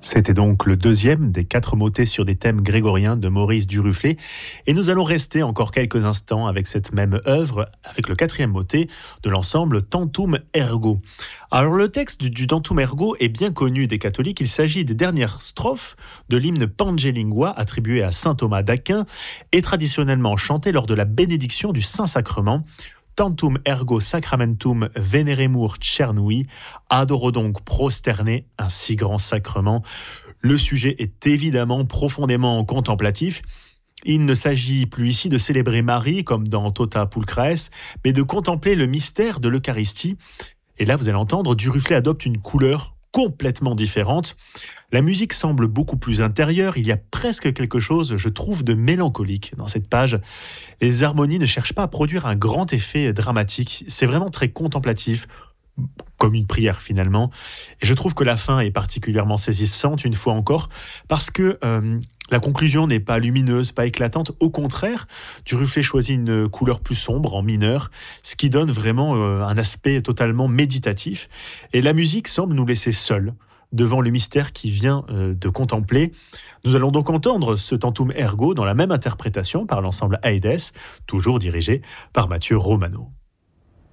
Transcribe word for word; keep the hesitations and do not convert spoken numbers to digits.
C'était donc le deuxième des quatre motets sur des thèmes grégoriens de Maurice Duruflé. Et nous allons rester encore quelques instants avec cette même œuvre, avec le quatrième motet de l'ensemble Tantum Ergo. Alors le texte du, du Tantum Ergo est bien connu des catholiques. Il s'agit des dernières strophes de l'hymne Pangelingua attribué à saint Thomas d'Aquin et traditionnellement chanté lors de la bénédiction du Saint-Sacrement. Tantum ergo sacramentum veneremur cernui, adoro donc prosterné un si grand sacrement. Le sujet est évidemment profondément contemplatif. Il ne s'agit plus ici de célébrer Marie comme dans Tota Pulchrae, mais de contempler le mystère de l'Eucharistie. Et là, vous allez entendre, Duruflé adopte une couleur complètement différente. La musique semble beaucoup plus intérieure, il y a presque quelque chose, je trouve, de mélancolique dans cette page. Les harmonies ne cherchent pas à produire un grand effet dramatique, c'est vraiment très contemplatif, comme une prière finalement. Et je trouve que la fin est particulièrement saisissante, une fois encore, parce que euh, la conclusion n'est pas lumineuse, pas éclatante. Au contraire, Duruflé choisit une couleur plus sombre, en mineur, ce qui donne vraiment euh, un aspect totalement méditatif. Et la musique semble nous laisser seuls devant le mystère qui vient euh, de contempler. Nous allons donc entendre ce Tantum Ergo dans la même interprétation par l'ensemble Aedes, toujours dirigé par Mathieu Romano.